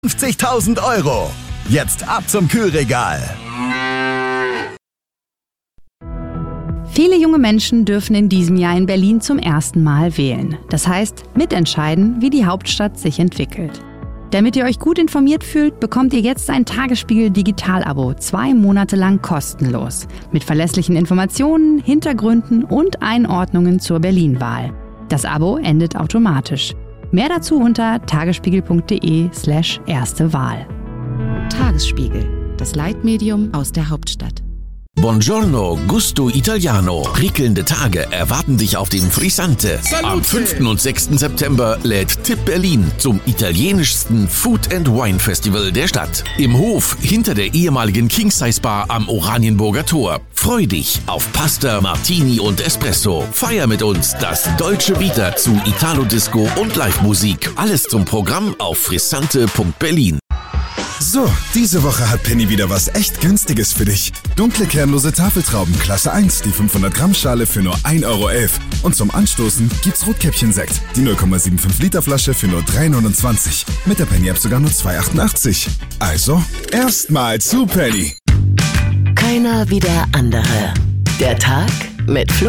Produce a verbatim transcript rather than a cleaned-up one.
fünfzigtausend Euro. Jetzt ab zum Kühlregal. Viele junge Menschen dürfen in diesem Jahr in Berlin zum ersten Mal wählen. Das heißt, mitentscheiden, wie die Hauptstadt sich entwickelt. Damit ihr euch gut informiert fühlt, bekommt ihr jetzt ein Tagesspiegel-Digital-Abo, zwei Monate lang kostenlos. Mit verlässlichen Informationen, Hintergründen und Einordnungen zur Berlin-Wahl. Das Abo endet automatisch. Mehr dazu unter tagesspiegel.de slash erste Wahl. Tagesspiegel, das Leitmedium aus der Hauptstadt. Buongiorno, Gusto Italiano. Prickelnde Tage erwarten dich auf dem Frizzante. Am fünften und sechsten September lädt Tipp Berlin zum italienischsten Food and Wine Festival der Stadt. Im Hof hinter der ehemaligen King Size Bar am Oranienburger Tor. Freu dich auf Pasta, Martini und Espresso. Feier mit uns das Dolce Vita zu Italo-Disco und Live-Musik. Alles zum Programm auf frizzante punkt berlin. So, diese Woche hat Penny wieder was echt Günstiges für dich. Dunkle kernlose Tafeltrauben Klasse eins, die fünfhundert Gramm Schale für nur ein Euro elf. Und zum Anstoßen gibt's Rotkäppchen-Sekt, die null Komma fünfundsiebzig Liter Flasche für nur drei neunundzwanzig. Mit der Penny-App sogar nur zwei achtundachtzig. Also, erstmal zu Penny. Keiner wie der andere. Der Tag mit Flo